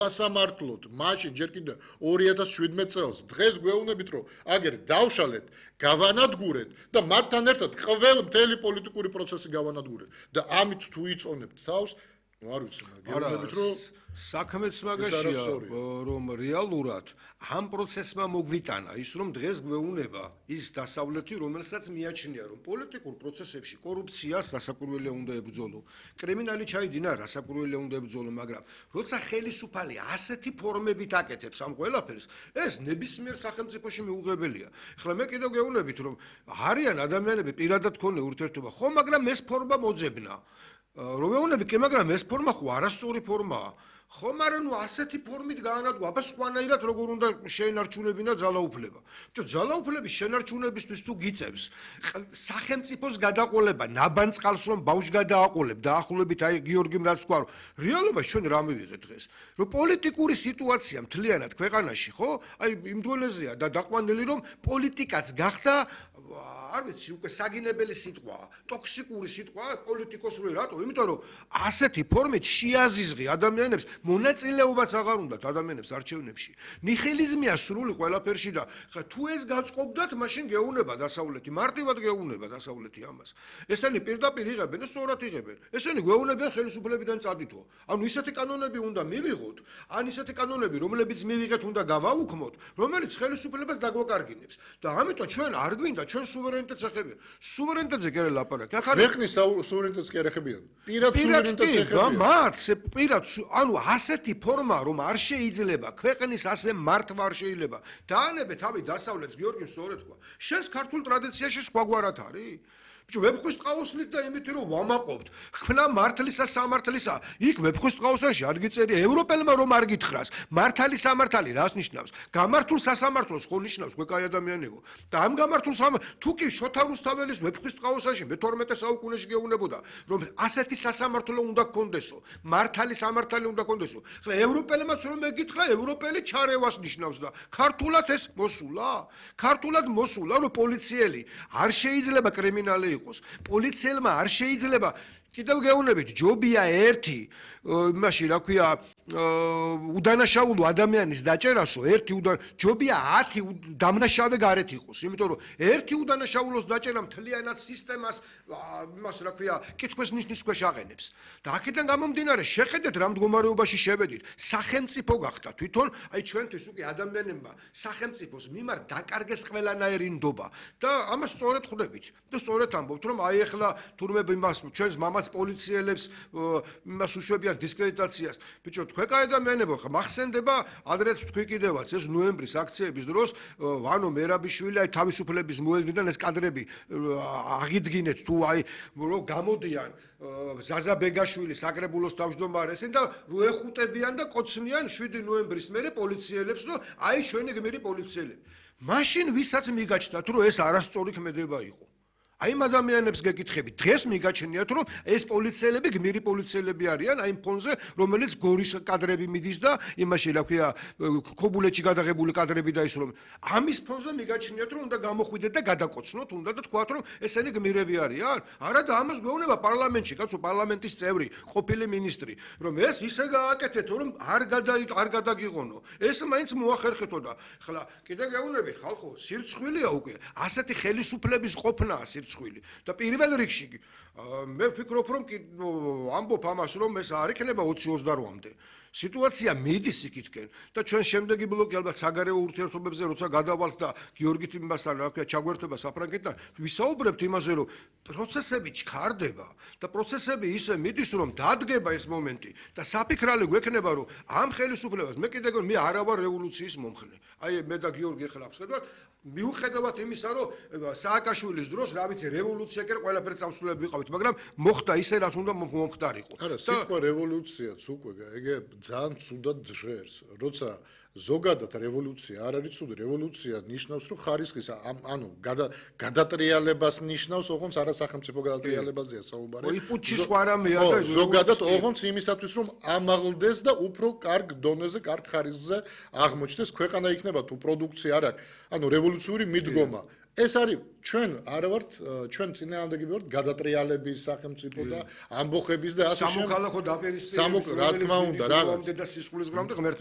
სასამართლოდ მაშინ ჯერ კიდევ 2017 წელს დღეს გვეუბნებით რომ აგერ დავშალეთ, გავანადგურეთ და მათთან ერთად ყველა მთელი პოლიტიკური პროცესი გავანადგურეთ და ამით თუ იწონებთ თავს არ ვიცი, გეუბნებით რომ საქმეც მაგაშია რომ რეალურად ამ პროცესმა მოგვიტანა ის რომ დღეს გვეუბნება ის დასავლეთი რომელსაც მიაჩნია რომ პოლიტიკურ პროცესებში კორუფციას რასაკვირველია უნდა ებრძოლო კრიმინალი ჩაიდინა რასაკვირველია უნდა ებრძოლო მაგრამ როცა ხელისუფალი ასეთი ფორმებით აკეთებს ამ ყველაფერს ეს ნებისმიერ სახელმწიფოში მიუღებელია ახლა მე კიდევ გეუბნებით რომ არიან ადამიანები პირადად ქონე ურთიერთობა ხო მაგრამ ეს ფორმა მოძებნა რომ ეუბნები კი მაგრამ ეს ფორმა ხო არასწორი ფორმაა ხო მაგრამ ნუ ასეთი ფორმით გაანადგურა აბა სხვანაირად როგორ უნდა შეენარჩუნებინა ძალაუფლება ბიჭო ძალაუფლების შენარჩუნებისთვის თუ გიწევს სახელმწიფოს გადაყოლება ნაბან წყალს რომ ბავშვს გადააყოლებ დაახლოებით აი გიორგიმ რაც თქვა რომ რეალობაში ჩვენ რა მივიღეთ დღეს რომ პოლიტიკური სიტუაცია მთლიანად ქვეყანაში ხო აი იმ დონეზეა და დაყვანილი რომ პოლიტიკაც გახდა არ ვიცი უკვე საგინებელი სიტყვაა ტოქსიკური სიტყვაა პოლიტიკოსური რატო იმიტომ რომ ასეთი ფორმით შეაზიზღი ადამიანებს მონაწილეობაც აღარ უნდათ ადამიანებს არჩევნებში ნიჰილიზმია სრული ყველაფერში და თუ ეს გაწყობდათ მაშინ გეუბნება დასავლეთი მარტივად გეუბნება დასავლეთი ამას ესენი პირდაპირ იღებენ სწორად იღებენ ესენი გვეუბნებიან ხელისუფლებიდან წადითო ანუ ისეთი კანონები უნდა მივიღოთ ან ისეთი კანონები რომლებიც მივიღეთ უნდა გავაუქმოთ რომელიც ხელისუფლებას დაგვაკარგინებს და ამიტომ ჩვენ არ გვინდა ჩვენ სუვერენიტეტს ეხებიან სუვერენიტეტზე კი არა ლაპარაკი ახლა ქვეყნის სუვერენიტეტს კი არ ეხებიან პირად სუვერენიტეტს ეხებიან მათ პირად ანუ ასეთი ფორმა რომ არ შეიძლება ქვეყნის ასე მართვა არ შეიძლება დაანებე თავი დასავლეთს გიორგიმ სწორედ თქვა შენს ქართულ ტრადიციაში სხვაგვარად არის ბიჭო ვეფხვის ტყაოსნით და იმით რომ ვამაყობთ ხნა მართლისა სამართლისა იქ ვეფხვის ტყაოსანში არ გიწერია ევროპელმა რომ არ გითხრას მართალი სამართალი რას ნიშნავს გამართულ სასამართლოს ხო ნიშნავს გვეკაი ადამიანებო და ამ გამართულ თუ კი შოთა რუსთაველის ვეფხვის ტყაოსანში მე-12 საუკუნეში გეუბნებოდა რომ ასეთი სასამართლო უნდა გქონდესო მართალი სამართალი უნდა გქონდესო ხლა ევროპელმაც რომ მეკითხა ევროპელი ჩარევას ნიშნავს და ქართულად ეს ქართულად მოსულა რომ პოლიციელი არ შეიძლება კრიმინალი პოლიციელმა არ შეიძლება კიდევ გეუბნებით ჯობია ერთი იმაში რა ქვია უდანაშაულო ადამიანის დაჭერასო ერთი ჯობია 10 დამნაშავე გარეთ იყოს იმიტომ რომ ერთი უდანაშაულოს დაჭერა მთლიანად სისტემას იმას რა ქვია კითხვას ნიშნის ქვეშ აყენებს და აქედან გამომდინარე შეხედეთ რა მდგომარეობაში შევედით სახელმწიფო გახდა თვითონ აი ჩვენთვის უკვე ადამიანებმა სახელმწიფოს მიმართ დაკარგეს ყველანაირი ნდობა და ამას სწორედ ხვდებით და სწორედ ამბობთ რომ აი ახლა თურმე იმას ჩვენს მამაც პოლიციელებს იმას უშვებიან დისკრედიტაციას ბიჭო თქვენ ადამიანებო მახსენდება ადრეც თქვი კიდევაც ეს ნოემბრის აქციების დროს ვანო მერაბიშვილი აი თავისუფლების მოედნიდან ეს კადრები აღიდგინეთ თუ აი რომ გამოდიან ზაზა ბეგაშვილი საკრებულოს თავმჯდომარეს და რო ეხუტებიან და კოცნიან 7 ნოემბრის მერე პოლიციელებს რომ აი ჩვენი გმირი პოლიციელები მაშინ ვისაც მიგაჩნდათ რომ ეს არასწორი ქმედება იყო აი ამ ადამიანებს გეკითხებით დღეს მიგაჩნიათ რომ ეს პოლიციელები გმირი პოლიციელები არიან აი ფონზე რომელიც გორის კადრები მიდის და იმაში რა ქვია ქობულეთში გადაღებული კადრები და ის რომ ამის ფონზე მიგაჩნიათ რომ უნდა გამოხვიდეთ და გადაკოცნოთ უნდა და თქვათ რომ ესენი გმირები არიან არა და ამას გვეუბნება პარლამენტში კაცო პარლამენტის წევრი ყოფილი მინისტრი რომ ეს ისე გააკეთეთო რომ არ გადაგიღონო ეს მაინც მოახერხეთო და ხლა კიდე გეუბნები ხალხო სირცხვილია უკვე ასეთი ხელისუფლების ყოფნა და პირველ რიგში მე ვფიქრობ რომ ამბობ ამას რომ ეს არ იქნება 2028-მდე სიტუაცია მიდის იქითკენ და ჩვენ შემდეგი ბლოკი ალბათ საგარეო ურთიერთობებზე როცა გადავალთ და გიორგით იმასთან რა ქვია ჩაგვერთვება საფრანგეთთან ვისაუბრებთ იმაზე რომ პროცესები ჩქარდება და პროცესები ისე მიდის რომ დადგება ეს მომენტი და საფიქრალი გვექნება რომ ამ ხელისუფლებას მე კიდე მე არა ვარ რევოლუციის მომხრე აი მე და გიორგი ახლა ვხედავთ მიუხედავად იმისა რომ სააკაშვილის დროს რა ვიცი რევოლუცია კი ყველაფერი წამსვლელები ვიყავით მაგრამ მოხდა ისე რაც უნდა მომხდარიყო არა სიტყვა რევოლუციაც უკვე ეგე ძალიან ცუდად ჟღერს როცა ზოგადად რევოლუცია არ არის ცუდი, რევოლუცია ნიშნავს, რომ ხარისხის ანუ გადატრიალებას ნიშნავს, ოღონდ არასახელმწიფო გადატრიალებაზეა საუბარი. ой პუჩი სხვა რამეა და ზოგადად ოღონდ იმისათვის, რომ ამაღლდეს და უფრო კარგ დონეზე, კარგ ხარისხზე აღმოჩნდეს ქვეყანა იქნება თუ პროდუქცია არ აქვს. ანუ რევოლუციური მიდგომა. ეს არის ჩვენ არ ვართ ჩვენ წინააღმდეგები ვართ გადატრიალების სახელმწიფო და ამბოხების და ასე შემდეგ. სამოქალაქო დაპირისპირების რა თქმა უნდა, რაღაც და სისხლის გრამდე ღმერთ